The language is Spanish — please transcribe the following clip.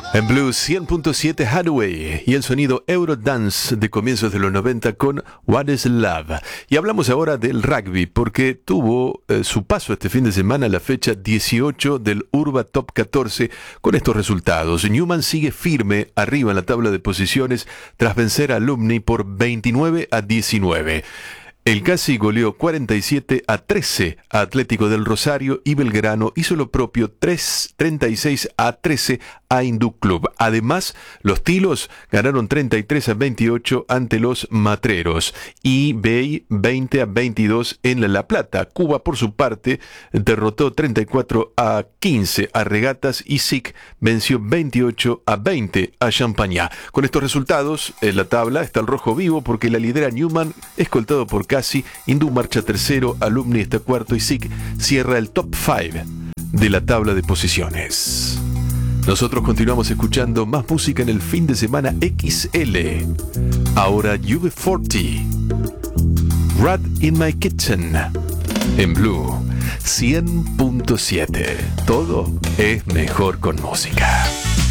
En Blues 100.7 Hathaway y el sonido Eurodance de comienzos de los 90 con What is Love. Y hablamos ahora del rugby porque tuvo su paso este fin de semana a la fecha 18 del Urba Top 14 con estos resultados. Newman sigue firme arriba en la tabla de posiciones tras vencer a Alumni por 29-19. El Casi goleó 47-13 a Atlético del Rosario y Belgrano hizo lo propio 36-13 a Hindú Club. Además, los Tilos ganaron 33-28 ante los Matreros y Bay 20-22 en La Plata. Cuba, por su parte, derrotó 34-15 a Regatas y SIC venció 28-20 a Champagnat. Con estos resultados, en la tabla está el rojo vivo porque la lidera Newman, escoltado por Casi. Hindú marcha tercero, Alumni está cuarto y SIC cierra el top 5 de la tabla de posiciones. Nosotros continuamos escuchando más música en el fin de semana XL. Ahora UB40, Rat in My Kitchen, en Blue 100.7. Todo es mejor con música.